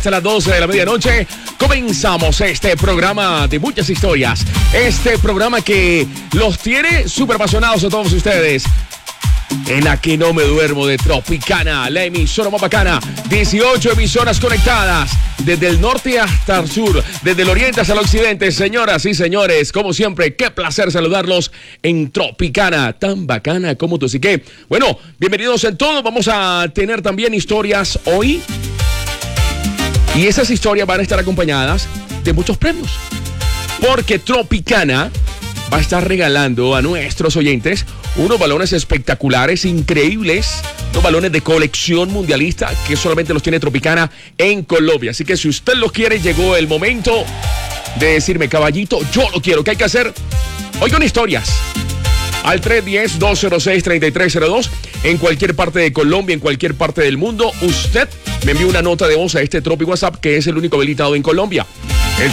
hasta las 12 de la medianoche. Comenzamos este programa de muchas historias. Este programa que los tiene súper apasionados a todos ustedes. En la que no me duermo de Tropicana, la emisora más bacana. 18 emisoras conectadas, desde el norte hasta el sur, desde el oriente hasta el occidente. Señoras y señores, como siempre, qué placer saludarlos en Tropicana, tan bacana como tú. Así que, bueno, bienvenidos en todo. Vamos a tener también historias hoy. Y esas historias van a estar acompañadas de muchos premios. Porque Tropicana va a estar regalando a nuestros oyentes unos balones espectaculares, increíbles, unos balones de colección mundialista que solamente los tiene Tropicana en Colombia. Así que si usted los quiere, llegó el momento de decirme, caballito, yo lo quiero. ¿Qué hay que hacer? Oigan historias. Al 310-206-3302, en cualquier parte de Colombia, en cualquier parte del mundo, usted me envía una nota de voz a este Tropi WhatsApp, que es el único habilitado en Colombia. El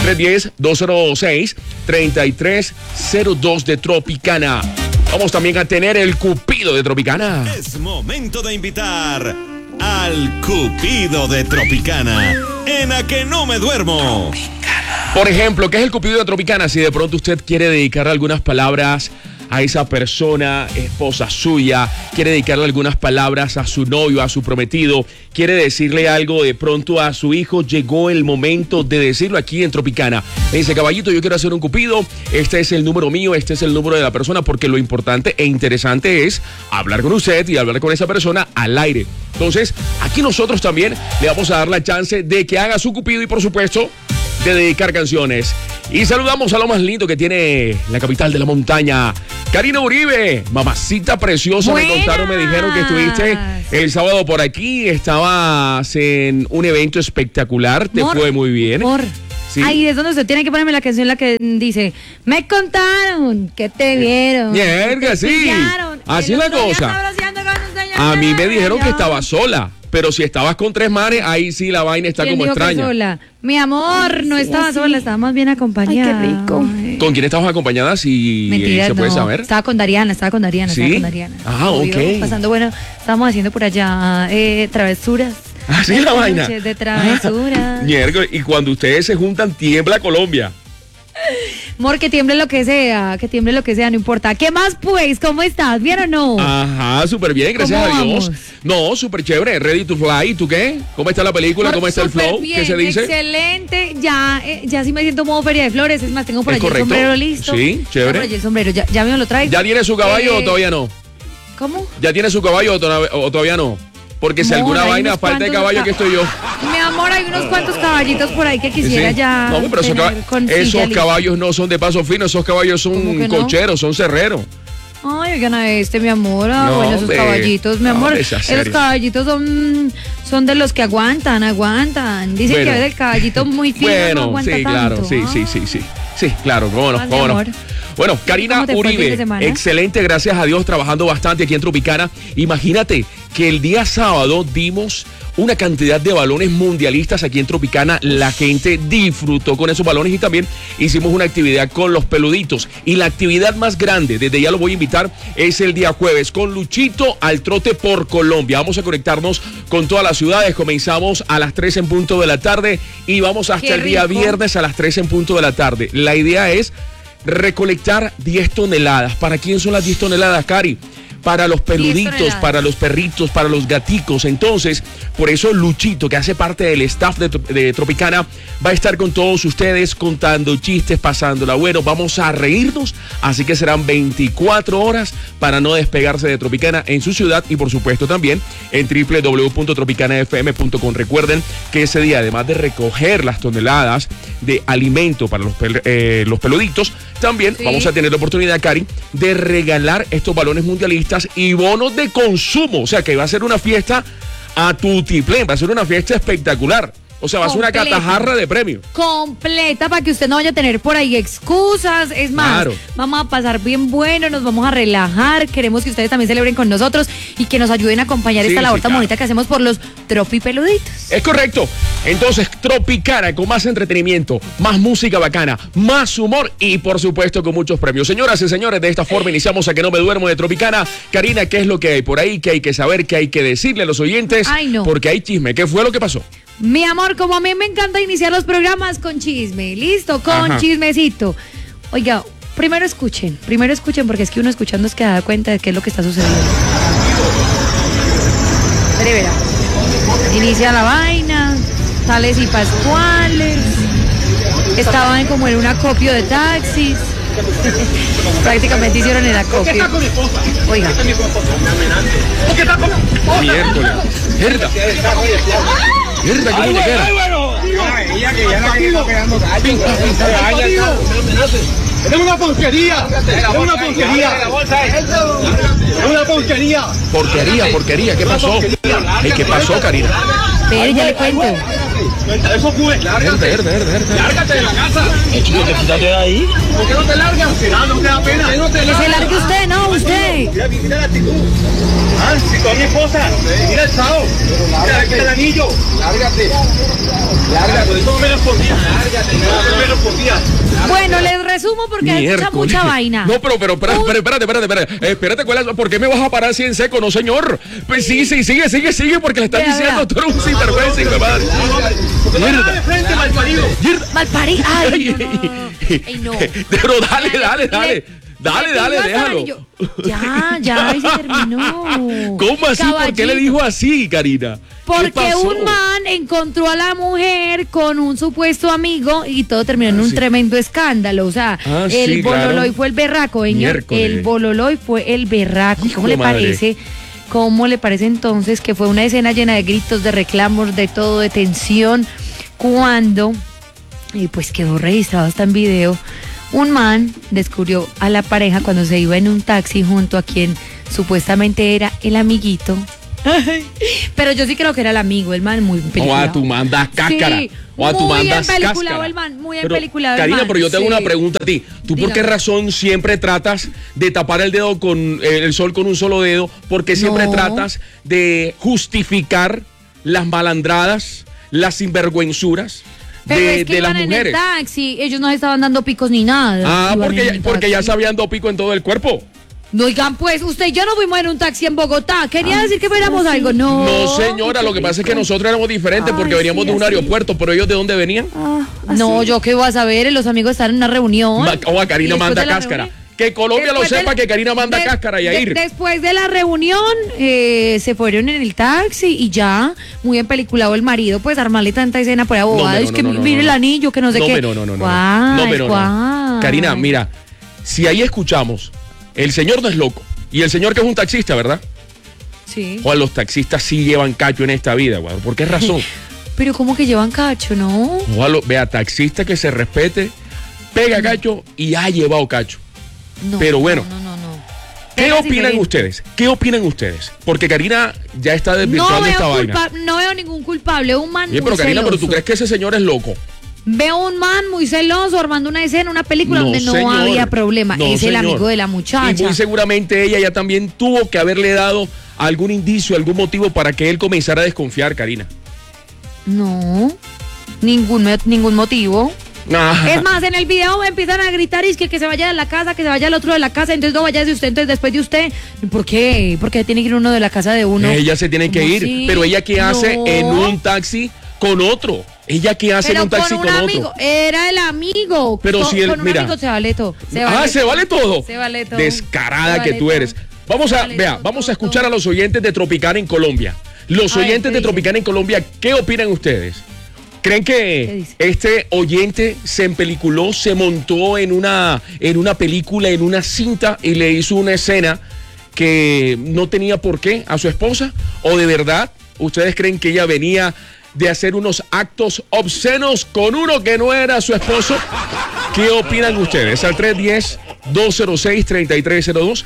310-206-3302 de Tropicana. Vamos también a tener el Cupido de Tropicana. Es momento de invitar al Cupido de Tropicana, en A Que No Me Duermo. Por ejemplo, ¿qué es el Cupido de Tropicana? Si de pronto usted quiere dedicar algunas palabras a esa persona, esposa suya, quiere dedicarle algunas palabras a su novio, a su prometido, quiere decirle algo de pronto a su hijo, llegó el momento de decirlo aquí en Tropicana. Me dice, caballito, yo quiero hacer un Cupido, este es el número mío, este es el número de la persona, porque lo importante e interesante es hablar con usted y hablar con esa persona al aire. Entonces, aquí nosotros también le vamos a dar la chance de que haga su Cupido y, por supuesto, de dedicar canciones. Y saludamos a lo más lindo que tiene la capital de la montaña, Karina Uribe, mamacita preciosa. Buenas. Me contaron, me dijeron que estuviste el sábado por aquí, estabas en un evento espectacular, te fue muy bien. ¿Sí? Ahí es donde usted tiene que ponerme la canción, la que dice, me contaron que te vieron. Mierda, sí. Pillaron, Así es la cosa. A mí me dijeron que estabas sola, pero si estabas con tres manes, ahí sí la vaina está como extraña. Sola? Mi amor, no estaba sola, estaba más bien acompañada. Ay, qué rico. ¿Con quién estabas acompañada? Si Mentira, se puede no. saber. Estaba con Dariana. ¿Sí? Estaba con Dariana. Ah, Obvio, ok. pasando, bueno, estábamos haciendo por allá travesuras. Así la vaina. Noches de travesuras. Miércoles, y cuando ustedes se juntan, tiembla Colombia. Amor, que tiemble lo que sea, no importa. ¿Qué más, pues? ¿Cómo estás? ¿Bien o no? Ajá, súper bien, gracias ¿Cómo a Dios. vamos? No, súper chévere, ready to fly. ¿Tú qué? ¿Cómo está la película? Amor, ¿Cómo está el súper flow? bien, ¿Qué se dice? Excelente, ya sí me siento modo feria de flores. Es más, tengo por ¿Es allí correcto? el sombrero listo. Sí, chévere. Tengo por allí el sombrero, ya me lo traigo. ¿Ya tiene su caballo o todavía no? ¿Cómo? ¿Ya tiene su caballo o todavía no? Porque si Amor, alguna hay vaina unos falta de cuantos caballo, aquí estoy yo. Mi amor, hay unos cuantos caballitos por ahí que quisiera Sí. ya No, pero tener con esos silla lista. caballos no son de paso fino, esos caballos ¿Cómo son que no? cocheros, son cerreros. Ay, oigan a mi amor. No, Bueno, esos hombre. caballitos, mi No, amor. hombre, sea Esos serio. caballitos son de los que aguantan. Dicen Bueno. que el caballito muy fino no Bueno, aguanta sí, tanto. claro, sí. Sí, claro, cómo no, Más, cómo mi no. amor. Bueno, Karina ¿Cómo te fue el fin de Uribe, semana? excelente, gracias a Dios, trabajando bastante aquí en Tropicana. Imagínate que el día sábado dimos una cantidad de balones mundialistas aquí en Tropicana. La gente disfrutó con esos balones y también hicimos una actividad con los peluditos. Y la actividad más grande, desde ya lo voy a invitar, es el día jueves con Luchito al trote por Colombia. Vamos a conectarnos con todas las ciudades. Comenzamos a las 3 en punto de la tarde y vamos hasta Qué el día rico. viernes a las 3 en punto de la tarde. La idea es recolectar 10 toneladas. ¿Para quién son las 10 toneladas, Cari? Para los peluditos, toneladas. para los perritos, para los gaticos. Entonces, por eso Luchito, que hace parte del staff de Tropicana, va a estar con todos ustedes contando chistes, pasándola bueno. Vamos a reírnos, así que serán 24 horas para no despegarse de Tropicana en su ciudad y por supuesto también en www.tropicanafm.com. Recuerden que ese día, además de recoger las toneladas de alimento para los peluditos, también Sí. vamos a tener la oportunidad, Cari, de regalar estos balones mundialistas y bonos de consumo. O sea que va a ser una fiesta a tutiplén, va a ser una fiesta espectacular. O sea, va a ser una Completa. catajarra de premio. Completa para que usted no vaya a tener por ahí excusas. Es más, Claro. vamos a pasar bien bueno, nos vamos a relajar. Queremos que ustedes también celebren con nosotros y que nos ayuden a acompañar Sí, esta labor sí, tan claro. bonita que hacemos por los tropipeluditos. Es correcto. Entonces, Tropicana con más entretenimiento, más música bacana, más humor y por supuesto con muchos premios. Señoras y señores, de esta forma iniciamos A Que No Me Duermo de Tropicana. Karina, ¿qué es lo que hay por ahí? ¿Qué hay que saber? ¿Qué hay que decirle a los oyentes? Ay, no. Porque hay chisme. ¿Qué fue lo que pasó? Mi amor, como a mí me encanta iniciar los programas con chisme, listo, con chismecito. Oiga, primero escuchen porque es que uno escuchando es que da cuenta de qué es lo que está sucediendo. Pero verá, inicia la vaina, tales y pascuales, estaban como en un acopio de taxis. Prácticamente hicieron el acopio. Oiga. Miércoles. Herda. Herda, qué muñequera. ¡Es una porquería! ¡Es una porquería! ¡Es una porquería! Porquería, ¿qué pasó? Ey, ¿qué pasó, Karina? Pero ya le cuento. Eso fue. Herda. Lárgate de la casa. Chico, que quítate de ahí. ¿Por qué no te largas? No te da pena. Que se largue usted, no, usted. Mira la actitud. Ah, si con mi esposa. Mira el sábado. Mira el anillo. Lárgate. Eso no me respondía. Lárgate. No me respondía. Bueno, les resumo porque hay mucha vaina. No, pero espérate, ¿por qué me vas a parar así en seco? No, señor. Pues sí, sigue, porque le están diciendo tú eres un sinvergüenza, hijo de madre. Mierda. De frente, malparido. Malparido. Ay, no. Pero dale, déjalo. Ya, ahí se terminó. ¿Cómo así? Caballito. ¿Por qué le dijo así, Karina? Porque un man encontró a la mujer con un supuesto amigo y todo terminó en un tremendo escándalo. O sea, el bololoy fue el berraco, señor. El bololoy fue el berraco. ¿Cómo le parece? ¿Cómo le parece entonces que fue una escena llena de gritos, de reclamos, de todo, de tensión? Cuando, pues quedó registrado hasta en video, un man descubrió a la pareja cuando se iba en un taxi junto a quien supuestamente era el amiguito. Pero yo sí creo que era el amigo, el man muy peliculado. O a tu mandas cáscara. Sí, o a tu mandas cáscara. El man, muy empeliculado. Karina, el man. pero yo tengo una pregunta a ti. ¿Tú por Dígame. qué razón siempre tratas de tapar el dedo con el sol con un solo dedo? Porque siempre tratas de justificar las malandradas, las sinvergüenzuras Pero es que de las iban mujeres. en el taxi, ellos no estaban dando picos ni nada. Ah, Iban en el porque ya taxi. sabían dos picos en todo el cuerpo. No, oigan, pues, usted y yo no fuimos en un taxi en Bogotá. Quería decir que fuéramos algo. No. No, señora, lo que pasa es que nosotros éramos diferentes porque veníamos de un aeropuerto, pero ellos ¿de dónde venían? No, yo qué voy a saber, los amigos están en una reunión. O a Karina Y después manda de la cáscara. reunión- Que Colombia lo Después de sepa la- que Karina manda cáscara y a ir. Después de la reunión, se fueron en el taxi y ya, muy empeliculado el marido, pues armarle tanta escena por abogado. Es que mire el anillo, que no sé qué. No. ¿Cuál? Karina, mira, si ahí escuchamos, el señor no es loco. Y el señor que es un taxista, ¿verdad? Sí. Juan, los taxistas sí llevan cacho en esta vida, güey. ¿Por qué razón? Pero como que llevan cacho, ¿no? Juan, vea, taxista que se respete, pega cacho y ha llevado cacho. No. Pero bueno. No. ¿Qué Era opinan diferente. ustedes? ¿Qué opinan ustedes? Porque Karina ya está desvirtuando esta vaina. No veo ningún culpable, un man Bien, muy pero Karina, celoso. ¿pero tú crees que ese señor es loco? Veo un man muy celoso armando una escena, una película donde no señor. había problema. No, Es el señor. amigo de la muchacha. Y muy seguramente ella ya también tuvo que haberle dado algún indicio, algún motivo para que él comenzara a desconfiar, Karina. No, ningún motivo. Ajá. Es más, en el video empiezan a gritar y que se vaya de la casa, que se vaya el otro de la casa, entonces no vaya de usted, entonces después de usted. ¿Por qué? Porque tiene que ir uno de la casa de uno. Ella se tiene que ¿Cómo ir, así? pero ella qué hace No. en un taxi con otro. Ella qué hace Pero en un taxi con un con amigo, otro. era el amigo. Pero si él, con un mira. amigo se vale todo. Se vale todo. Se vale todo. Descarada Se vale que tú todo. eres. Vamos Se a, vale vea, todo, vamos todo, a escuchar todo. a los oyentes de Tropicana en Colombia. Los A ver, oyentes ¿qué de dicen? Tropicana en Colombia, ¿qué opinan ustedes? ¿Creen ¿Qué que dicen? este oyente se empeliculó, se montó en una película, en una cinta y le hizo una escena que no tenía por qué a su esposa? ¿O de verdad ustedes creen que ella venía de hacer unos actos obscenos con uno que no era su esposo? ¿Qué opinan ustedes? Al 310-206-3302,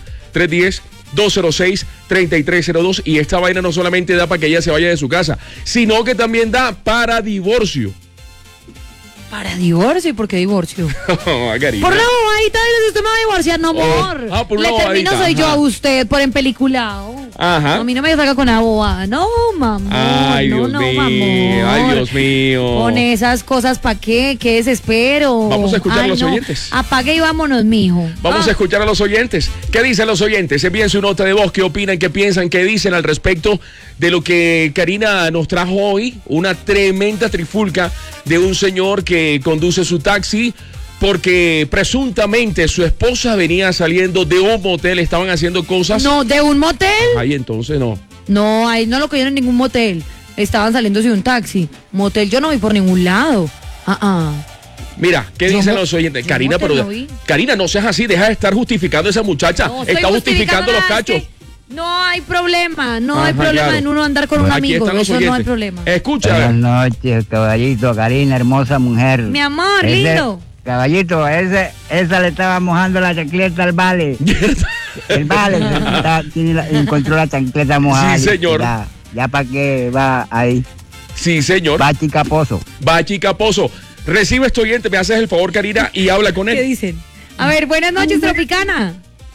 310-206-3302. Y esta vaina no solamente da para que ella se vaya de su casa, sino que también da para divorcio. Para divorcio, ¿y por qué divorcio? Karina. Por una bobadita, usted me va a divorciar, no, amor. por una Le termino bobadita, soy yo ajá. a usted por empeliculado. Ajá. A mí no me salga con la bobada. No, mamón. Ay, no, Dios no, mío. mamón. Ay, Dios mío. Con esas cosas, ¿para qué? ¿Qué desespero? Vamos a escuchar a los no. oyentes. Apague y vámonos, mijo. Vamos a escuchar a los oyentes. ¿Qué dicen los oyentes? Envíen su nota de voz. ¿Qué opinan? ¿Qué piensan? ¿Qué dicen al respecto de lo que Karina nos trajo hoy? Una tremenda trifulca de un señor que conduce su taxi porque presuntamente su esposa venía saliendo de un motel. Estaban haciendo cosas. No, ¿de un motel? Ahí entonces no. No, ahí no lo cogieron en ningún motel. Estaban saliéndose de un taxi. Motel yo no voy por ningún lado. Mira, ¿qué dicen los oyentes? Karina, pero Karina, no seas así, deja de estar justificando a esa muchacha. No, está justificando los cachos. No hay problema, hay problema en uno andar con un amigo, eso no hay problema. Escucha. Buenas noches, caballito, Karina, hermosa mujer. Mi amor, lindo. Caballito, esa le estaba mojando la chancleta al vale. El vale encontró la chancleta mojada. Sí, señor. Ya para qué va ahí. Sí, señor. Bachi Caposo. Bachi Caposo. Recibe este oyente, me haces el favor, Karina, y habla con él. ¿Qué dicen? A ver, buenas noches, Tropicana.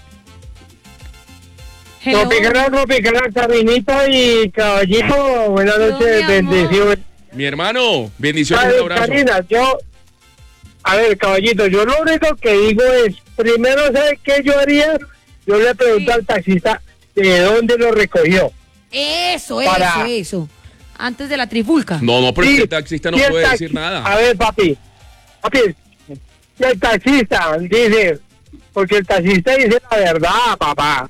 Tropicana, Carinita y caballito, buenas noches, bendiciones. Mi hermano, bendiciones, un abrazo. Karina, caballito, yo lo único que digo es, primero, ¿sabes qué yo haría? Yo le pregunto al taxista de dónde lo recogió. Eso. Antes de la trifulca. No, pero el taxista no puede decir nada. A ver, papi, el taxista dice, porque el taxista dice la verdad, papá,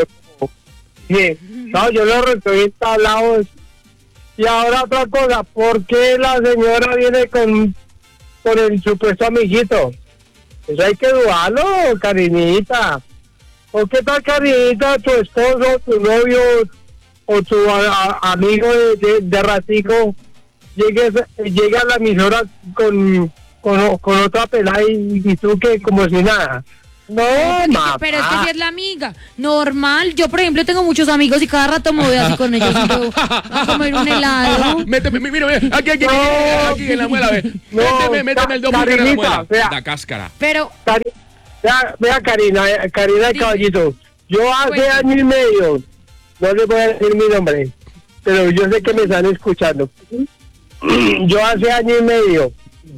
no, yo lo recogí en tablados. Y ahora otra cosa, ¿por qué la señora viene con el supuesto amiguito? Eso hay que dudarlo, Karinita. ¿O qué tal, Karinita, tu esposo, tu novio o tu amigo de ratico llega a la emisora con otra pelada y tú que como si nada? No, pero es que si es la amiga. Normal. Yo, por ejemplo, tengo muchos amigos y cada rato me voy así con ellos y voy a comer un helado. Méteme, mira, aquí en la muela, ve. Méteme el doble en la muela. La cáscara. Pero... Vea, Karina y caballito. Yo hace año y medio, no les voy a decir mi nombre, pero yo sé que me están escuchando. Yo hace año y medio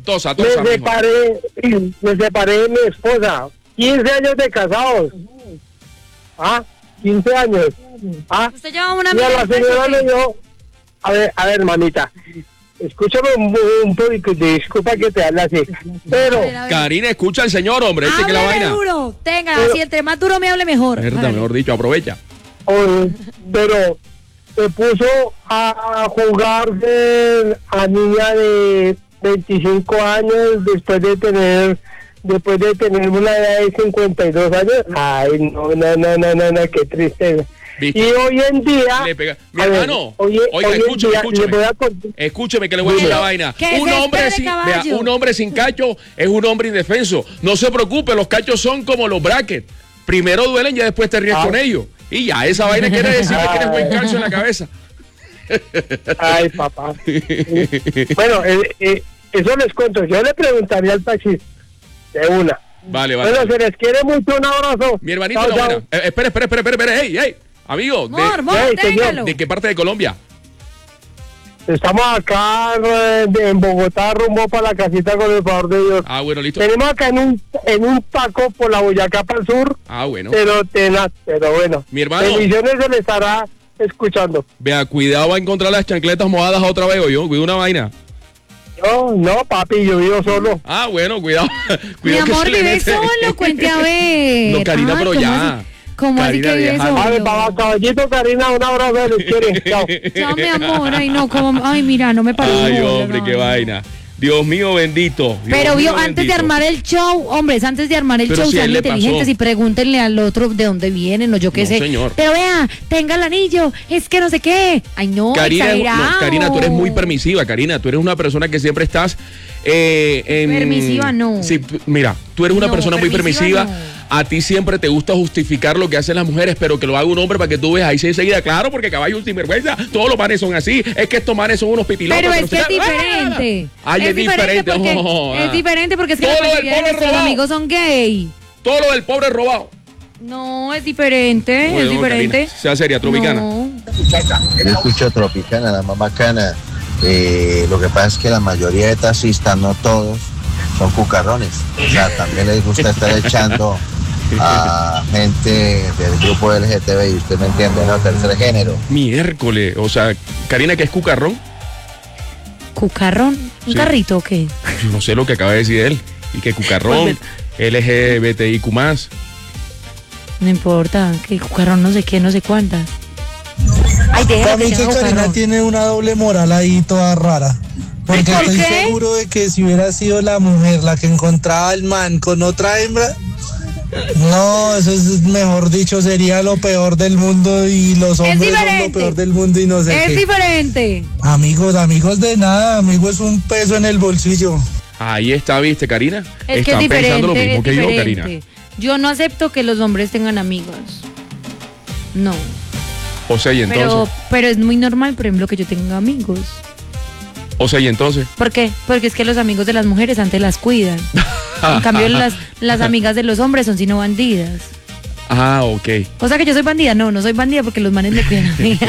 me separé de mi esposa. 15 años de casados. 15 años. Usted lleva una y a la señora le dio... A ver, mamita, escúchame un poquito, disculpa que te hable así. Pero... Karina, escucha al señor, hombre, que la vaina. Duro, así entre más duro me hable mejor. Verdad, mejor dicho, aprovecha. Pero se puso a jugar a niña de 25 años después de tener una edad de 52 años. Ay, no, qué tristeza. ¿Viste? Y hoy en día... Mi hermano, oiga, escúcheme que le voy a decir la vaina. Un hombre sin cacho es un hombre indefenso. No se preocupe, los cachos son como los brackets. Primero duelen y después te ríes con ellos. Y ya, esa vaina quiere decir que tienes buen calcio en la cabeza. Ay, papá. Bueno, eso les cuento. Yo le preguntaría al taxista de una. Vale. Bueno, se les quiere mucho, un abrazo. Mi hermanito, espera. Hey, amigo. ¿De qué parte de Colombia? Estamos acá en Bogotá, rumbo para la casita, con el favor de Dios. Bueno, listo. Tenemos acá en un taco por la Boyacá para el sur. Bueno. Pero bueno. Mi hermano. Bendiciones, se le estará escuchando. Vea, cuidado, va a encontrar las chancletas mojadas otra vez, yo. Cuidado una vaina. No, papi, yo vivo solo. Bueno, cuidado. Mi amor, vive solo, cuente a ver. No, Karina, pero ya. ¿Cómo así que vive solo? A ver, caballito, Karina, un abrazo, les quiere. Chao. Chao, mi amor. Ay, mira, no me parece. Ay, hombre, qué vaina. Dios mío bendito. Pero antes de armar el show, hombres, sean inteligentes y pregúntenle al otro de dónde vienen o yo qué sé. Señor. Pero vea, tenga el anillo, es que no sé qué. Ay, no, exagerado. Karina, tú eres muy permisiva, Karina. Tú eres una persona que siempre estás permisiva, no. Sí, mira, tú eres una persona muy permisiva. No. A ti siempre te gusta justificar lo que hacen las mujeres, pero que lo haga un hombre para que tú veas ahí enseguida. Claro, porque caballo un sinvergüenza. Todos los manes son así. Es que estos manes son unos pipilotos. Pero es que es diferente. Es diferente. Es diferente porque es que la mayoría de nuestros amigos son gay. Todo lo del pobre robado. No, es diferente, Bueno, es diferente. Karina, sea seria, Tropicana. No. Yo escucho Tropicana, la más bacana. Lo que pasa es que la mayoría de taxistas, no todos, son cucarrones. O sea, también les gusta estar echando a gente del grupo LGTBI, usted me entiende, no, tercer género. Miércoles, o sea, Karina, ¿qué es cucarrón? ¿Cucarrón? ¿Un Sí. carrito o qué? No sé lo que acaba de decir él. Y que cucarrón, LGBTIQ+. No importa, que cucarrón no sé qué, no sé cuántas. Ay, déjame También que Karina tiene una doble moral ahí toda rara. Porque ¿Por estoy qué? seguro de que si hubiera sido la mujer la que encontraba al man con otra hembra, no, eso es, mejor dicho, sería lo peor del mundo y los hombres son lo peor del mundo y no sé Es qué. diferente. Amigos de nada, amigo es un peso en el bolsillo. Ahí está, ¿viste, Karina? Es que Están es diferente. pensando lo mismo es que yo, diferente. Karina. Yo no acepto que los hombres tengan amigos. No. O sea, y entonces. Pero es muy normal, por ejemplo, que yo tenga amigos. O sea, y entonces. ¿Por qué? Porque es que los amigos de las mujeres antes las cuidan. En cambio, las amigas de los hombres son sino bandidas. Ah, ok. O sea que yo soy bandida. No soy bandida porque los manes me cuidan a mí.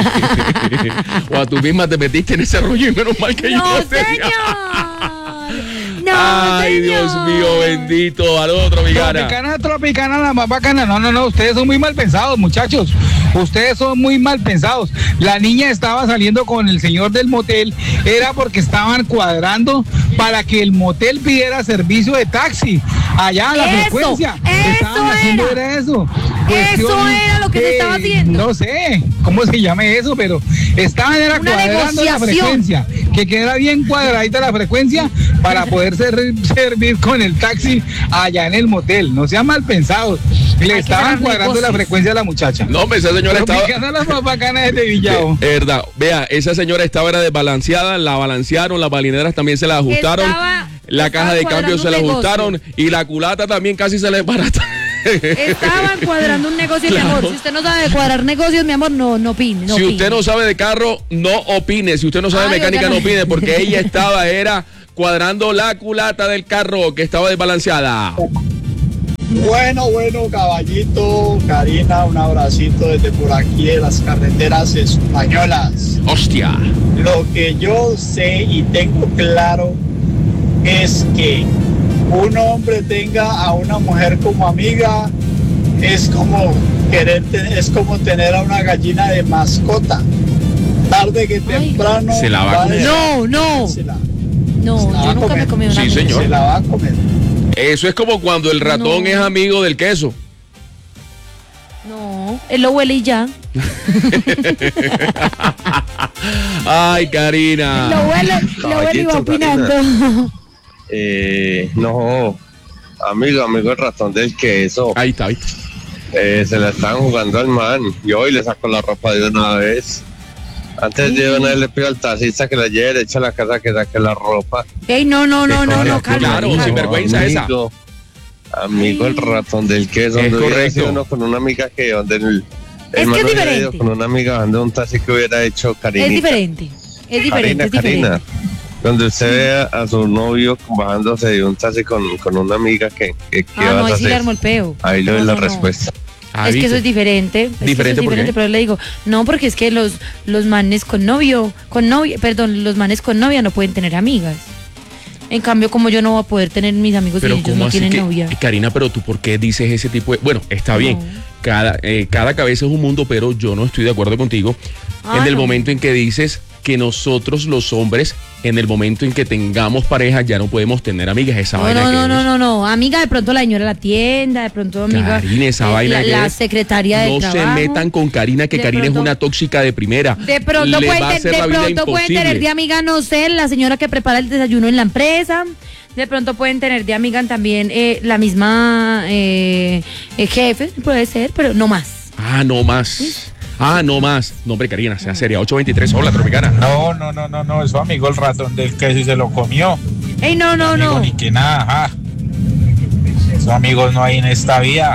O a tú misma te metiste en ese rollo y menos mal que ¡No, yo te señor! ¡No, Ay, señor! Dios mío, bendito. Al otro, Tropicana. Tropicana, la más bacana. No, ustedes son muy mal pensados, muchachos. Ustedes son muy mal pensados. La niña estaba saliendo con el señor del motel, era porque estaban cuadrando para que el motel pidiera servicio de taxi. Allá a la Eso, frecuencia. eso Estaban haciendo era. era eso. Eso era lo que se estaba haciendo. No sé cómo se llame eso, pero estaban era Una cuadrando la negociación. frecuencia. Que quedara bien cuadradita la frecuencia para poder servir con el taxi allá en el motel. No sean mal pensados. Le estaban cuadrando la frecuencia a la muchacha. No, hombre, esa señora estaba. Tropicana, las más bacanas de Villao. Verdad, vea, esa señora era desbalanceada, la balancearon, las balineras también se la ajustaron, la caja de cambio se la ajustaron y la culata también casi se le desbarata. Estaban cuadrando un negocio, Claro. mi amor. Si usted no sabe de cuadrar negocios, mi amor, no opine. Si usted no sabe de carro, no opine. Si usted no sabe de mecánica, no opine, porque ella era cuadrando la culata del carro que estaba desbalanceada. Bueno, caballito, Karina, un abracito desde por aquí de las carreteras españolas. Hostia. Lo que yo sé y tengo claro es que un hombre tenga a una mujer como amiga es como tener a una gallina de mascota. Tarde que temprano Se la va a comer. No, yo nunca me he comido una Sí, amiga. señor. Se la va a comer. Eso es como cuando el ratón es amigo del queso. No, él lo huele y ya. Ay, Karina. Lo huele y va opinando. No, amigo, el ratón del queso. Ahí está, ¿viste? Se la están jugando al man. Y hoy le saco la ropa de una vez. Antes de una vez le pido al taxista que la lleve, le echa a la casa que saque la ropa. Ey, no, calma. Claro, sin vergüenza esa. Amigo, el ratón del queso. Es donde hubiera correcto. sido uno con una amiga que donde el Es man que es hubiera diferente. ido con una amiga donde un taxi que hubiera hecho Karina. Es diferente. Karina. Donde usted vea a su novio bajándose de un taxi con una amiga que No, vas a ahí sí le hacer. armo el peo. Ahí le doy la No. respuesta. Es que eso es diferente. ¿Diferente por qué? Pero le digo, no, porque es que los manes los manes con novia no pueden tener amigas. En cambio, como yo no voy a poder tener mis amigos si Pero ellos ¿cómo no así tienen que, novia. Karina, pero tú por qué dices ese tipo de... Bueno, está bien, cada cabeza es un mundo, pero yo no estoy de acuerdo contigo en el momento en que dices que nosotros los hombres, en el momento en que tengamos pareja, ya no podemos tener amigas. Esa vaina que es. No. Amiga, de pronto la señora de la tienda, de pronto amiga. Karina, esa vaina que la es. secretaria del No trabajo. se metan con Karina, que De Karina pronto- es una tóxica de primera. De pronto, Le va a pueden, hacer la vida pueden imposible. tener de amiga, no sé, la señora que prepara el desayuno en la empresa. De pronto pueden tener de amiga también la misma jefe, puede ser, pero no más. No más. No más. No, hombre, Karina, sea seria. 823, hola, Tropicana. No, es su amigo el ratón del queso y se lo comió. Ey, no. Ni que nada, ajá. Esos amigos no hay en esta vida.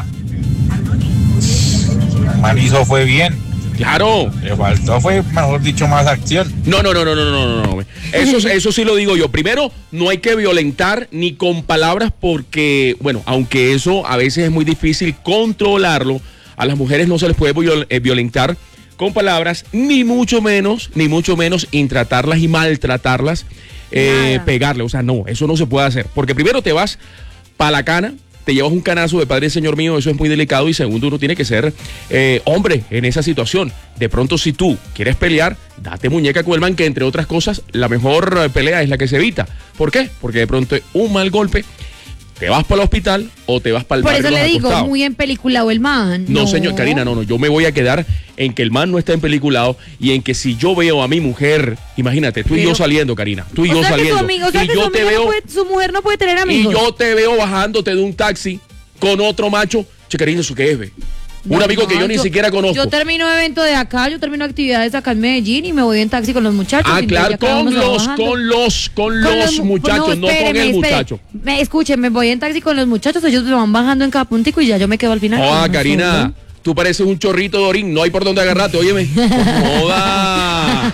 Manizo fue bien. Claro. Le faltó, fue, mejor dicho, más acción. No. Eso sí lo digo yo. Primero, no hay que violentar ni con palabras porque, bueno, aunque eso a veces es muy difícil controlarlo, a las mujeres no se les puede violentar con palabras, ni mucho menos intratarlas y maltratarlas, pegarle. O sea, no, eso no se puede hacer. Porque primero te vas pa' la cana, te llevas un canazo de padre, señor mío, eso es muy delicado. Y segundo, uno tiene que ser hombre en esa situación. De pronto, si tú quieres pelear, date muñeca con el man, que entre otras cosas, la mejor pelea es la que se evita. ¿Por qué? Porque de pronto un mal golpe, te vas para el hospital o te vas para el barrio. Por eso le digo, muy empeliculado el man. No, señor, Karina, no, yo me voy a quedar en que el man no está empeliculado y en que si yo veo a mi mujer, imagínate, tú y yo saliendo, Karina, tú y yo saliendo. Su mujer no puede tener amigos. Y yo te veo bajándote de un taxi con otro macho. Che, Karina, ¿eso qué es, ve? Un amigo que yo ni siquiera conozco. Yo termino evento de acá, yo termino actividades acá en Medellín y me voy en taxi con los muchachos. Ah, claro, con los muchachos, no con el muchacho. Escuchen, me voy en taxi con los muchachos, ellos me van bajando en cada puntico y ya yo me quedo al final. Ah, Karina, tú pareces un chorrito de orín, no hay por dónde agarrarte, óyeme. ¡Joda!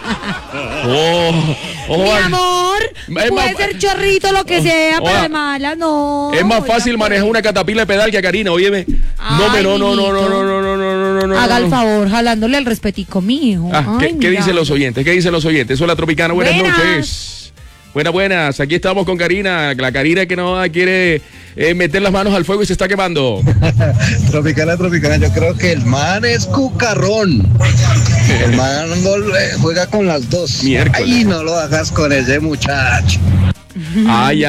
Mi amor, puede ser chorrito, lo que sea, pero de mala, no. Es más fácil manejar una catapila de pedal que a Karina, óyeme. No. Haga el favor, jalándole el respetico, mijo. ¿Qué dicen los oyentes? Eso es La Tropicana. Buenas noches. Buenas. Aquí estamos con Karina. La Karina que no quiere meter las manos al fuego y se está quemando. Tropicana. Yo creo que el man es cucarrón. El man juega con las dos. Miércoles. Ay, no lo hagas con ese muchacho. Ay,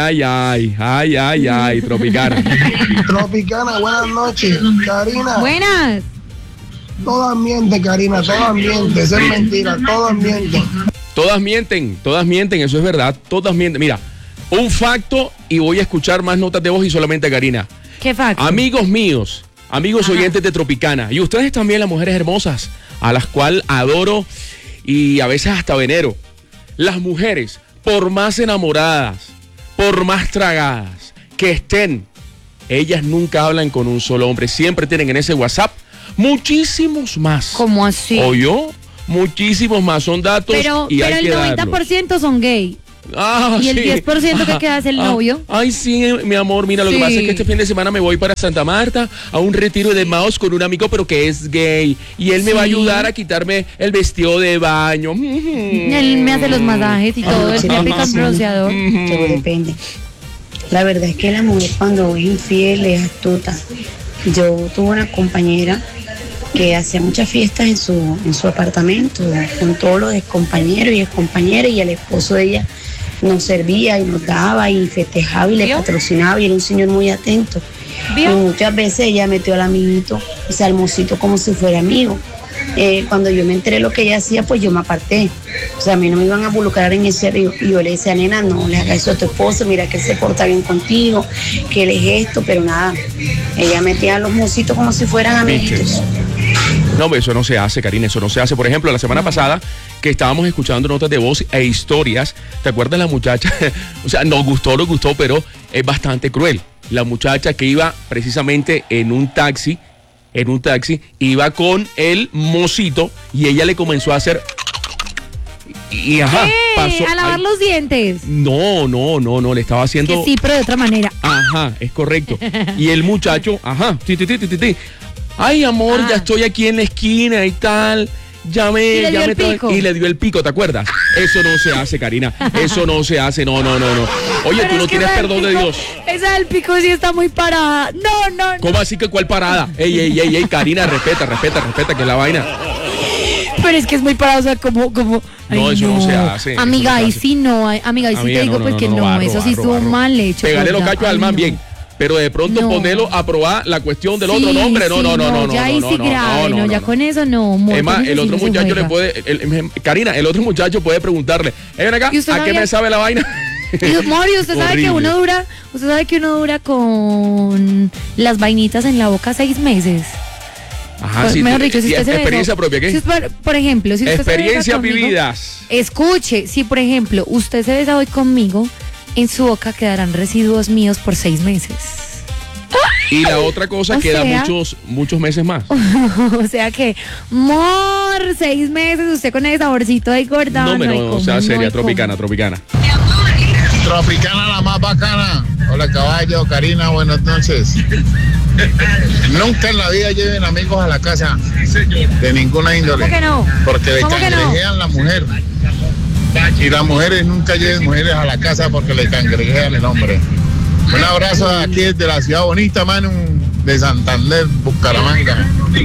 Tropicana. Tropicana, buenas noches. Karina. Buenas. Todo ambiente, Karina, todo ambiente. Eso es mentira, todo ambiente. Todas mienten, eso es verdad. Todas mienten. Mira, un facto y voy a escuchar más notas de voz y solamente a Karina. ¿Qué facto? Amigos míos, oyentes de Tropicana, y ustedes también, las mujeres hermosas, a las cuales adoro y a veces hasta venero. Las mujeres, por más enamoradas, por más tragadas que estén, ellas nunca hablan con un solo hombre. Siempre tienen en ese WhatsApp muchísimos más. ¿Cómo así? ¿Oyó? Muchísimos más, son datos. Pero y hay el que 90% son gay. Y el 10% que queda es el novio. Ay, sí, mi amor, mira, lo que pasa es que este fin de semana me voy para Santa Marta a un retiro de Maos con un amigo, pero que es gay. Y él me va a ayudar a quitarme el vestido de baño. Él me hace los masajes y todo, él me aplica el bronceador. Todo depende. La verdad es que la mujer cuando es infiel es astuta. Yo tuve una compañera que hacía muchas fiestas en su apartamento con todos los compañeros y excompañeras, y el esposo de ella nos servía y nos daba y festejaba y le patrocinaba, y era un señor muy atento. Y muchas veces ella metió al amiguito, o sea, al mocito, como si fuera amigo. Cuando yo me enteré de lo que ella hacía, pues yo me aparté. O sea, a mí no me iban a involucrar en ese río. Y yo le decía, nena, no le hagas eso a tu esposo, mira que él se porta bien contigo, que él es esto, pero nada. Ella metía a los mocitos como si fueran amiguitos. No, eso no se hace, Karina, eso no se hace. Por ejemplo, la semana pasada que estábamos escuchando notas de voz e historias, ¿te acuerdas la muchacha? O sea, nos gustó, pero es bastante cruel. La muchacha que iba precisamente en un taxi, iba con el mocito y ella le comenzó a hacer... Y pasó a lavar los dientes. No, le estaba haciendo... Que sí, pero de otra manera. Es correcto. Y el muchacho, ay, amor, ya estoy aquí en la esquina y tal. Y le dio el pico, ¿te acuerdas? Eso no se hace, Karina. Eso no se hace, no. Oye, pero tú no tienes perdón de Dios. Esa del pico sí está muy parada. No. ¿Cómo así que cuál parada? Ey, Karina, respeta, que es la vaina. Pero es que es muy parada, o sea, como... No, eso no se hace. Amiga, ahí sí no, amiga, ahí sí te digo, pues que no, eso sí estuvo mal hecho. Pégale los cachos al man bien. Pero de pronto ponerlo a probar la cuestión del otro nombre, no. Ya ahí sí grave, no, ya con eso no. Es más, el otro muchacho le puede, Karina, el otro muchacho puede preguntarle, ven acá, ¿a qué me sabe la vaina? Mori, usted sabe que uno dura con las vainitas en la boca 6 meses. Sí. Mejor dicho, si usted se experiencia propia, ¿qué? Por ejemplo, si usted experiencias vividas. Escuche, si por ejemplo usted se besa hoy conmigo, en su boca quedarán residuos míos por 6 meses. Y la otra cosa, queda muchos meses más. O sea que, 6 meses, usted con ese saborcito ahí cortado. No, o sea, seria, Tropicana. Tropicana, la más bacana. Hola, caballo, Karina, buenas noches. Nunca en la vida lleven amigos a la casa de ninguna índole. ¿Cómo que no? Porque le cangrejean la mujer. Y las mujeres nunca lleven mujeres a la casa porque le cangrejean el hombre. Un abrazo aquí desde la ciudad bonita, mano, de Santander, Bucaramanga.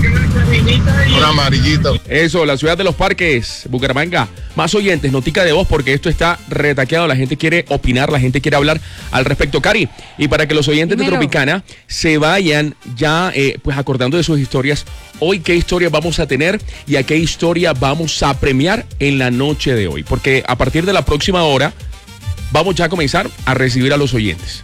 Un amarillito. Eso, la ciudad de los parques, Bucaramanga. Más oyentes, notica de voz, porque esto está retaqueado. La gente quiere opinar, la gente quiere hablar al respecto. Cari, y para que los oyentes de Tropicana se vayan ya pues acordando de sus historias, hoy qué historia vamos a tener y a qué historia vamos a premiar en la noche de hoy. Porque a partir de la próxima hora vamos ya a comenzar a recibir a los oyentes.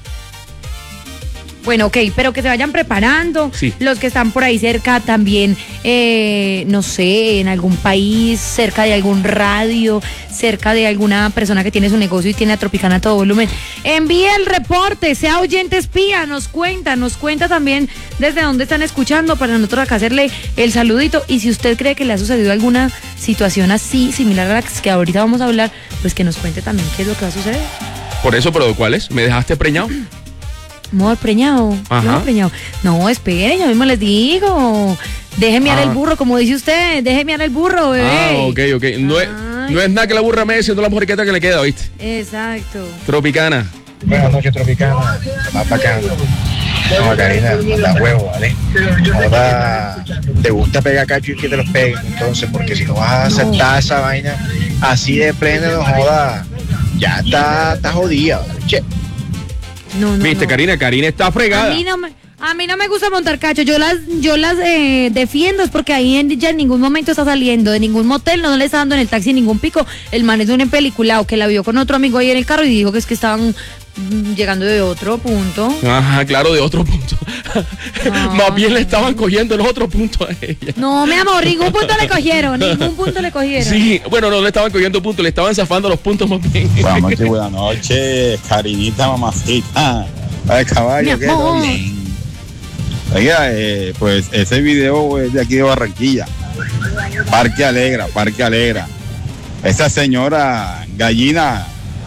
Bueno, ok, pero que se vayan preparando. Sí. Los que están por ahí cerca también, no sé, en algún país, cerca de algún radio, cerca de alguna persona que tiene su negocio y tiene a Tropicana a todo volumen. Envíe el reporte, sea oyente espía, nos cuenta también desde dónde están escuchando para nosotros acá hacerle el saludito. Y si usted cree que le ha sucedido alguna situación así, similar a la que ahorita vamos a hablar, pues que nos cuente también qué es lo que va a suceder. Por eso, ¿pero cuáles? ¿Me dejaste preñado? Amor, preñado. Ajá. No, preñado. No, esperen, yo mismo les digo. Déjeme mirar el burro, como dice usted. Déjeme mirar el burro, bebé. Ok. No es nada que la burra me siendo la mujer que le queda, ¿viste? Exacto. Tropicana. Buenas noches, Tropicana. Más bacano. No, Karina, manda huevo, ¿vale? Ahora te gusta pegar cacho y que te los peguen, entonces, porque si no vas a aceptar esa vaina así de plena, no joda, ya está jodida, ¿vale? Che. No. ¿Viste, Karina? Karina está fregada. A mí no me gusta montar cacho. Yo las defiendo, es porque ahí ya en ningún momento está saliendo de ningún motel, no le está dando en el taxi ningún pico. El man es un empeliculado que la vio con otro amigo ahí en el carro y dijo que es que estaban llegando de otro punto. Ajá, claro, de otro punto. Más bien le estaban cogiendo el otro punto a ella. No, mi amor, ningún punto le cogieron. Sí, bueno, no le estaban cogiendo puntos, le estaban zafando los puntos más bien. Buenas noches, Karinita, mamacita. Ay, caballo, qué bien. Oiga, pues ese video es de aquí de Barranquilla. Parque Alegra. Esa señora gallina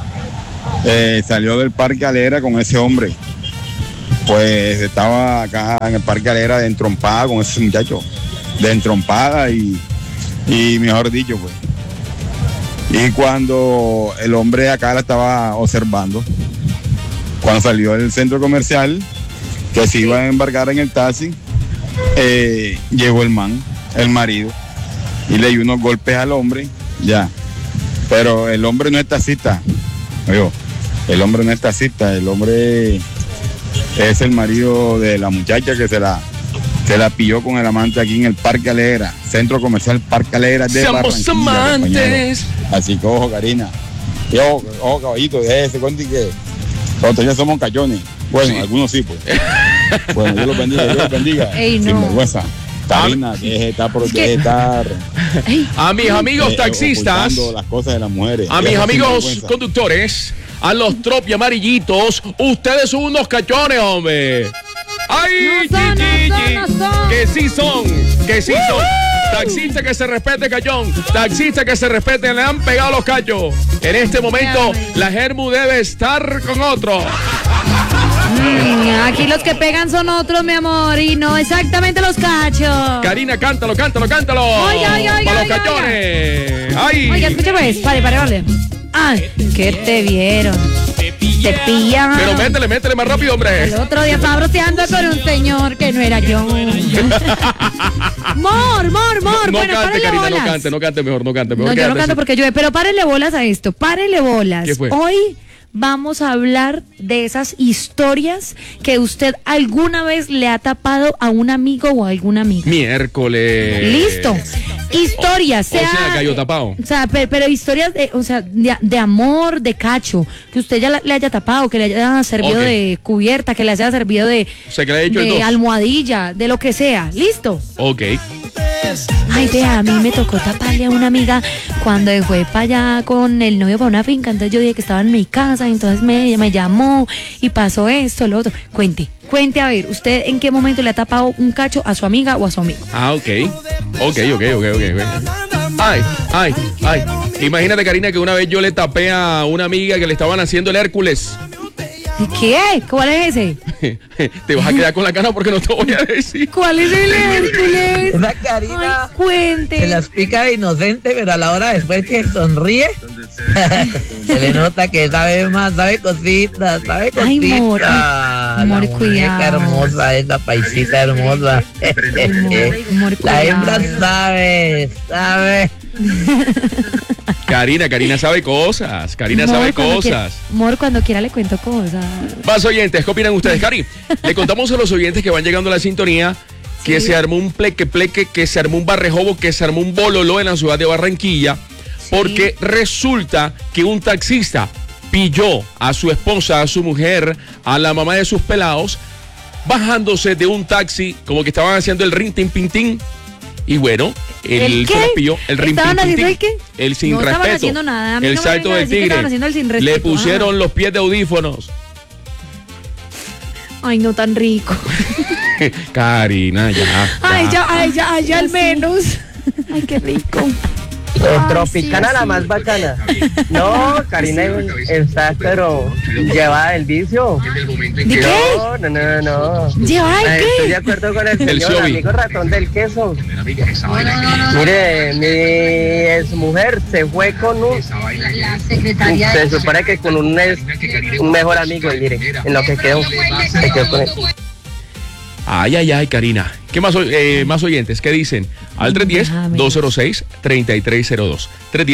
salió del Parque Alegra con ese hombre. Pues estaba acá en el Parque Alegra de entrompada con ese muchacho. De entrompada y mejor dicho, pues. Y cuando el hombre acá la estaba observando, cuando salió del centro comercial, que se iba a embarcar en el taxi, llegó el marido, y le dio unos golpes al hombre, ya. Pero el hombre no es taxista, el hombre no es taxista, el hombre es el marido de la muchacha que se la pilló con el amante aquí en el Parque Alegra, centro comercial Parque Alegra de Barranquilla. Somos amantes. Así que ojo, Karina. Y ojo, caballito, déjese cuenta que nosotros ya somos cachones. Bueno, sí. Algunos sí, pues. Bueno, Dios los bendiga. Ey, no. Sin vergüenza. Karina, deje de estar a mis amigos taxistas, las cosas de las mujeres. A mis amigos conductores, a los tropi amarillitos, ustedes son unos cachones, hombre. ¡Ay, no son. Que sí son. Taxista que se respete, cachón. Taxista que se respete, le han pegado los cachos. En este momento, la Germu debe estar con otro. Aquí los que pegan son otros, mi amor, y no exactamente los cachos. Karina, cántalo. Oiga. Para los cachones. ¡Ay! Oiga, escucha pues, vale. Ay, que te vieron. Te pillaron. Pero métele más rápido, hombre. El otro día estaba broteando con un señor que no era yo. Mor. No Bueno, cante, Karina, bolas. no cante mejor. No, yo no canto porque llueve, pero párenle bolas a esto, párenle bolas. ¿Qué fue? Hoy vamos a hablar de esas historias que usted alguna vez le ha tapado a un amigo o a alguna amiga. Miércoles. Listo. Historias, o sea, gallo tapado. O sea, pero historias de amor, de cacho, que usted ya le haya tapado, que le haya servido de cubierta, que le haya servido de, o sea, que le haya hecho de almohadilla, de lo que sea. ¿Listo? Ok. Ay, vea, a mí me tocó taparle a una amiga cuando fue para allá con el novio para una finca. Entonces yo dije que estaba en mi casa, entonces me llamó y pasó esto, lo otro. Cuente a ver, ¿usted en qué momento le ha tapado un cacho a su amiga o a su amigo? Ah, ok. Ay. Imagínate, Karina, que una vez yo le tapé a una amiga que le estaban haciendo el Hércules. ¿Qué? ¿Cuál es ese? Te vas a quedar con la cara porque no te voy a decir. ¿Cuál es el Hércules? Una Karina. Ay, cuente. Se las pica de inocente, pero a la hora después que sonríe, se le nota que sabe más, sabe cositas. Ay, amor, cuidado. Qué hermosa, esa paisita hermosa. La hembra sabe. Karina sabe cosas. Amor, cuando quiera le cuento cosas. Más oyentes, ¿qué opinan ustedes, Cari? Le contamos a los oyentes que van llegando a la sintonía que se armó un pleque, que se armó un barrejobo, que se armó un bololó en la ciudad de Barranquilla, porque resulta que un taxista pilló a su esposa, a su mujer, a la mamá de sus pelados, bajándose de un taxi, como que estaban haciendo el rin-tin-pin-tin. Y bueno, él se los pilló. El rin ¿Estaban haciendo el qué? El sin no respeto. Estaban haciendo nada. A mí el no salto me del tigre. Le pusieron los pies de audífonos. Ay, no tan rico. Karina, ya. Ay, ya al menos. Ay, qué rico. Tropicana la más bacana. No, Karina está pero llevada del vicio. ¿De qué? No. ¿Llevada de qué? Estoy de acuerdo con el señor, amigo ratón del queso. Mire, mi exmujer se fue con se supone que con un mejor amigo, y mire, en lo que quedó, se quedó con él. Ay, Karina. ¿Qué más oyentes? ¿Qué dicen? Al 310-206-3302.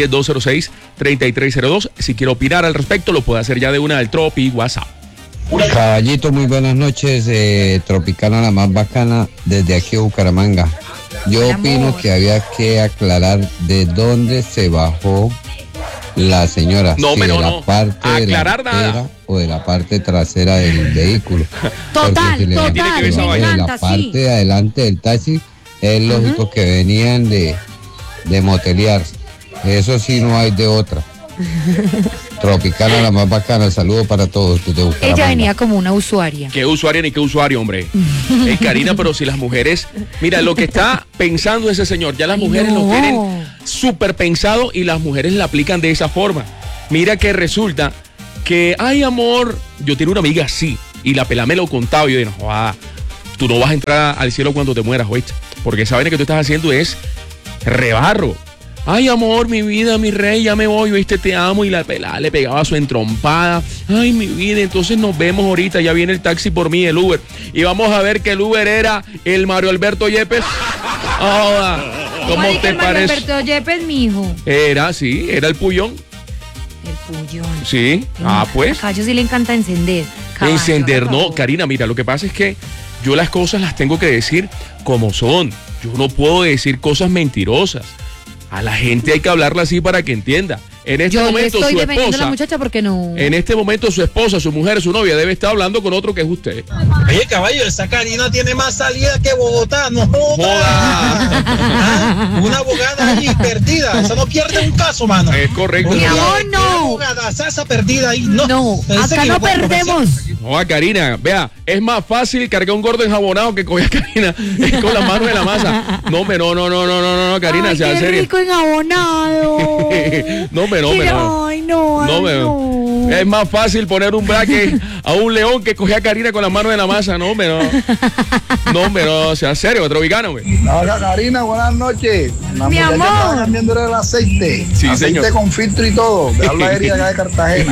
310-206-3302. Si quiere opinar al respecto, lo puede hacer ya de una del Tropi WhatsApp. Caballito, muy buenas noches. Tropicana la más bacana desde aquí a Bucaramanga. Yo opino que había que aclarar de dónde se bajó la señora, no, si de la parte delantera o de la parte trasera del vehículo. Total, de la parte de adelante del taxi es lógico que venían de motelear. Eso sí, no hay de otra. Tropicana la más bacana, saludo para todos desde Bucaramanga. Ella venía como una usuaria. ¿Qué usuaria ni qué usuario, hombre? Karina, pero si las mujeres, mira lo que está pensando ese señor, ya las mujeres lo tienen súper pensado y las mujeres la aplican de esa forma. Mira que resulta que, ay amor, yo tengo una amiga así y la pelá me lo contaba y yo dije, tú no vas a entrar al cielo cuando te mueras, ¿oíste? Porque esa vaina que tú estás haciendo es rebarro. Ay, amor, mi vida, mi rey, ya me voy, ¿viste? Te amo. Y la pelada le pegaba su entrompada. Ay, mi vida, entonces nos vemos ahorita. Ya viene el taxi por mí, el Uber. Y vamos a ver que el Uber era el Mario Alberto Yepes. ¿Cómo te parece? Mario Alberto Yepes, mijo. Era el Puyón. El Puyón. Sí. Pues. A Cayo sí le encanta encender. Encender, no, Karina, mira, lo que pasa es que yo las cosas las tengo que decir como son. Yo no puedo decir cosas mentirosas. A la gente hay que hablarla así para que entienda. En este momento estoy su defendiendo esposa, a la muchacha porque no. En este momento su esposa, su mujer, su novia debe estar hablando con otro que es usted. Oye, caballo, esa Karina tiene más salida que Bogotá, no joda. Una abogada ahí perdida, esa no pierde un caso, mano. Es correcto. Mi amor, no. Una abogada esa perdida ahí, no. Acá no perdemos. No, a Karina, vea, es más fácil cargar un gordo enjabonado que coger a Karina con las manos de la masa. No, Karina, sea seria. Qué rico enjabonado. No. Ay, no. Es más fácil poner un braque a un león que coger a Karina con las manos de la masa. No, sea serio, Tropicana, güey. Hola, Karina, buenas noches. Mi amor. Estaba cambiando el aceite. Sí, aceite señor. Con filtro y todo. De habla de acá de Cartagena.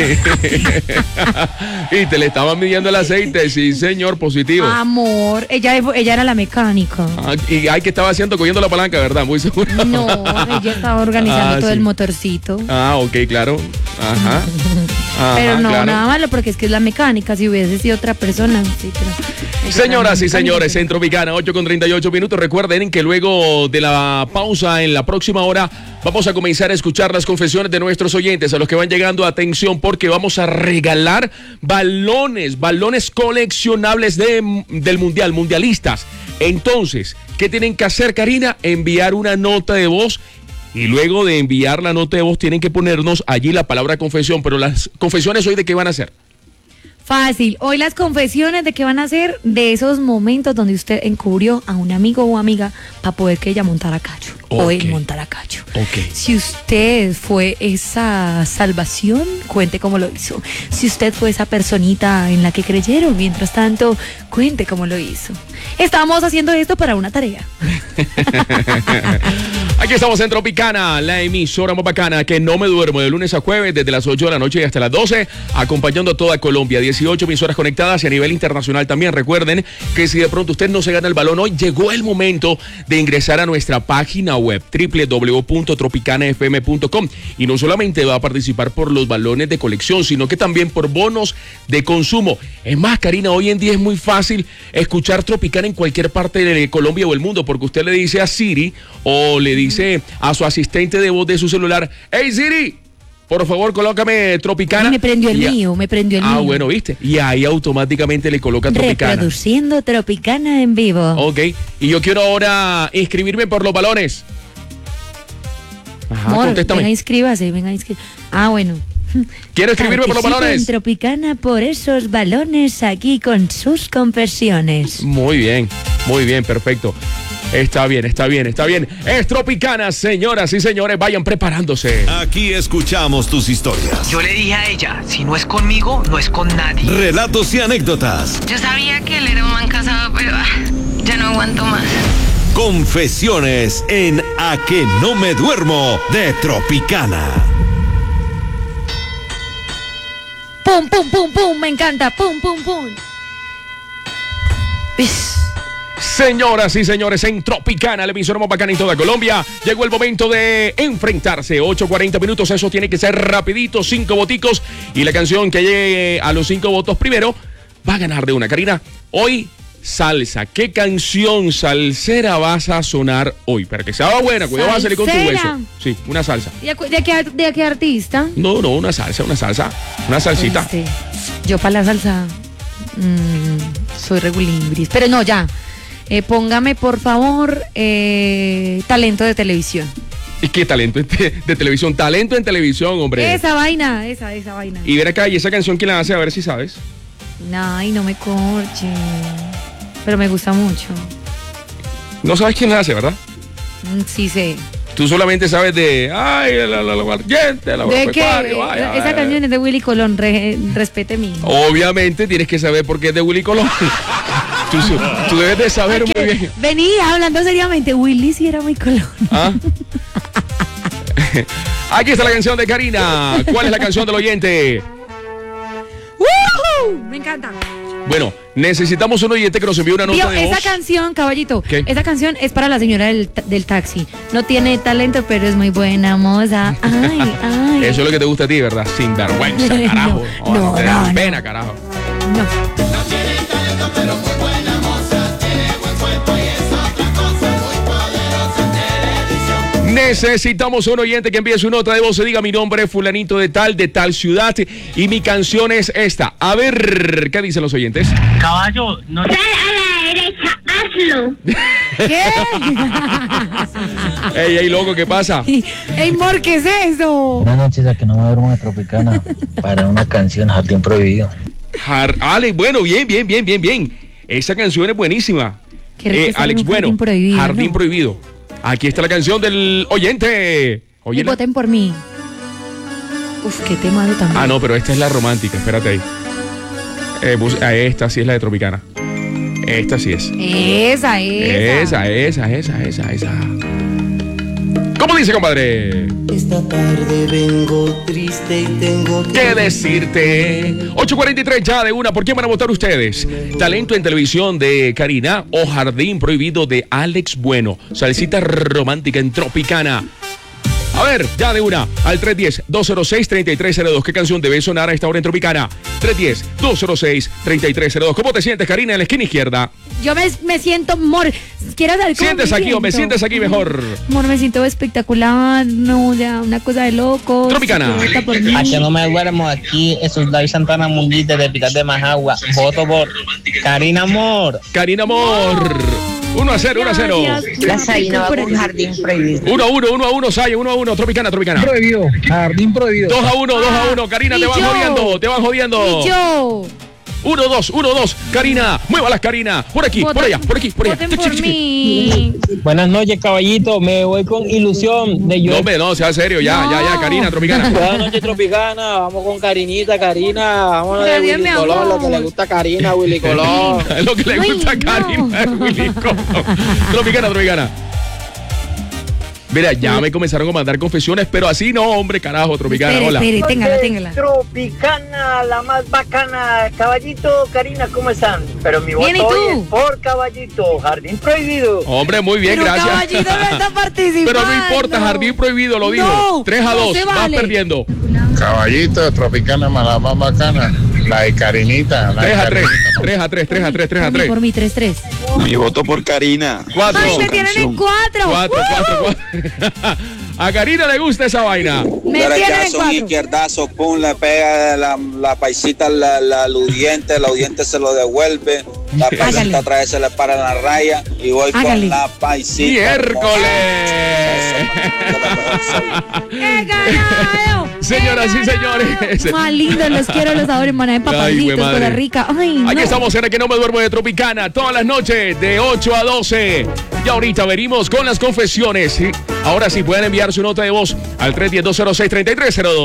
Y te le estaban midiendo el aceite, sí, señor, positivo. Amor, ella era la mecánica. Y hay que estaba haciendo, cogiendo la palanca, ¿verdad? Muy seguro. No, ella estaba organizando todo el motorcito. Ok, claro. Ajá, pero no, claro. Nada malo, porque es que es la mecánica. Si hubiese sido otra persona, sí, pero. Señoras y señores, en Tropicana, 8:38 minutos. Recuerden que luego de la pausa, en la próxima hora, vamos a comenzar a escuchar las confesiones de nuestros oyentes, a los que van llegando. Atención, porque vamos a regalar balones coleccionables del Mundial, mundialistas. Entonces, ¿qué tienen que hacer, Karina? Enviar una nota de voz. Y luego de enviar la nota de voz tienen que ponernos allí la palabra confesión. Pero las confesiones hoy, ¿de qué van a ser? Fácil. Hoy las confesiones de qué van a ser de esos momentos donde usted encubrió a un amigo o amiga para poder que ella montara cacho. O él montara cacho. Si usted fue esa salvación, cuente cómo lo hizo. Si usted fue esa personita en la que creyeron, mientras tanto, cuente cómo lo hizo. Estamos haciendo esto para una tarea. Aquí estamos en Tropicana, la emisora más bacana que no me duermo de lunes a jueves desde las 8 de la noche y hasta las 12, acompañando a toda Colombia. 18 emisoras conectadas y a nivel internacional también. Recuerden que si de pronto usted no se gana el balón hoy, llegó el momento de ingresar a nuestra página web www.tropicanafm.com y no solamente va a participar por los balones de colección, sino que también por bonos de consumo. Es más, Karina, hoy en día es muy fácil escuchar Tropicana en cualquier parte de Colombia o el mundo, porque usted le dice a Siri o le dice a su asistente de voz de su celular: "Hey Siri, por favor, colócame Tropicana". Me prendió el mío. Ah, bueno, ¿viste? Y ahí automáticamente le coloca Tropicana. Reproduciendo Tropicana en vivo. Ok, y yo quiero ahora inscribirme por los balones. Ajá, contéstame. Venga, inscríbase. Ah, bueno. Quiero escribirme por los balones. En Tropicana por esos balones aquí con sus confesiones. Muy bien, perfecto. Está bien. Es Tropicana, señoras y señores, vayan preparándose. Aquí escuchamos tus historias. Yo le dije a ella, si no es conmigo, no es con nadie. Relatos y anécdotas. Yo sabía que él era un man casado, pero ya no aguanto más. Confesiones en A que no me duermo de Tropicana. Pum, pum, pum, pum, me encanta. Pum, pum, pum. Señoras y señores, en Tropicana, el emisor más bacana en toda Colombia, llegó el momento de enfrentarse. 8:40 minutos, eso tiene que ser rapidito, 5 voticos. Y la canción que llegue a los 5 votos primero va a ganar de una. Karina, hoy salsa. ¿Qué canción salsera vas a sonar hoy? Para que sea buena, cuidado, vas a salir con tu hueso. Sí, una salsa. ¿De qué artista? No, una salsa. Una salsita. Yo para la salsa soy regulimbris. Pero no, ya. Póngame, por favor, talento de televisión. ¿Y qué talento de televisión? Talento en televisión, hombre. Esa vaina. Y ver acá, ¿y esa canción quién la hace? A ver si sabes. Ay, no me corche. Pero me gusta mucho. No sabes quién la hace, ¿verdad? Sí sé. Tú solamente sabes de... ¡Ay, la aguardiente, la agropecuario! Esa canción es de Willy Colón, respete mi. Obviamente tienes que saber por qué es de Willy Colón. Tú debes de saber muy bien. Venía hablando seriamente, Willy sí era muy Colón. ¿Ah? Aquí está la canción de Karina. ¿Cuál es la canción del oyente? ¡Woohoo! Me encanta. Bueno, necesitamos un oyente que nos envíe una nota de voz. Esa canción, caballito, ¿qué? Esa canción es para la señora del taxi. No tiene talento, pero es muy buena moza. Ay. Eso es lo que te gusta a ti, ¿verdad? Sin vergüenza, carajo. No. Pena, carajo. No. No tiene talento, pero muy buena moza. Tiene buen cuerpo y es otra cosa. Muy poderosa en televisión. Necesitamos un oyente que envíe su nota de voz. Se diga: mi nombre es fulanito de tal ciudad y mi canción es esta. A ver, ¿qué dicen los oyentes? Caballo, no. Sal a la derecha, hazlo. ¿Qué? Ey, loco, ¿qué pasa? Ey, Mor, ¿qué es eso? Buenas noches, a que no me duermo de Tropicana para una canción, Jardín Prohibido. Ale, bueno, bien. Esa canción es buenísima. Alex, bueno, Jardín Prohibido. Aquí está la canción del oyente. Y voten por mí. Uf, qué tema también. Ah, no, pero esta es la romántica, espérate ahí. Esta sí es la de Tropicana. Esta sí es. Esa. ¿Cómo dice, compadre? Esta tarde vengo triste y tengo ¿qué decirte? 8:43 ya de una. ¿Por quién van a votar ustedes? Talento en televisión de Karina o Jardín Prohibido de Alex Bueno. Salsita romántica en Tropicana. A ver, ya de una, al 310-206-3302. ¿Qué canción debe sonar a esta hora en Tropicana? 310-206-3302. ¿Cómo te sientes, Karina, en la esquina izquierda? Yo me siento, Mor, ¿quieres saber cómo ¿Sientes aquí o me sientes aquí mejor? Mor, me siento espectacular, no, ya, una cosa de loco. Tropicana. A que no me duermo, aquí es David Santana Mundite de Pitar de Majagua. Voto por Karina Amor. Karina Amor. 1-0. La Saina va con Jardín Prohibido. 1-1, Saya, 1-1, Tropicana. Prohibido, Jardín Prohibido. 2-1, Karina, te van jodiendo. Y yo. 1-2, Karina, muévalas, Karina. Por aquí, por allá. Voten por mí. Buenas noches, caballito. Me voy con Ilusión de yo. No, hombre, no, sea serio, ya, Karina, Tropicana. Buenas noches, Tropicana. Vamos con Karinita, Karina. Vámonos de Adiós, Willy mi Colón, amor. lo que le gusta a Karina, Willy Colón. Es lo que le gusta a Karina, Willy Colón. Tropicana. Mira, ya me comenzaron a mandar confesiones, pero así no, hombre, carajo, Tropicana, hola. Espere, téngala. Tropicana, la más bacana. Caballito, Karina, ¿cómo están? Pero mi voto Bien, ¿y tú? hoy es por Caballito, Jardín Prohibido. Hombre, muy bien, Pero gracias. Caballito no está participando. Pero no importa, Jardín Prohibido lo dijo. No, 3-2, se vas vale. perdiendo. Caballito, Tropicana, la más bacana. La de Karinita. 3-3. Por mí, 3-3. Mi voto por Karina. 4. Ay, me tienen en 4. 4. A Karina le gusta esa vaina. Me tienen en 4. Izquierdazo, pum, le pega la paisita al audiente se lo devuelve. La paisita otra vez se le para en la raya y voy con la paisita. ¡Miércoles! ¡He ganado! Señoras y señores. Más lindo, los quiero, los adoro, hermana de Ay, papaditos, güey, madre. Costa Rica. Ay, Aquí no. estamos en el que no me duermo de Tropicana todas las noches de 8 a 12. Y ahorita venimos con las confesiones. Ahora sí pueden enviar su nota de voz al 310-206-3302.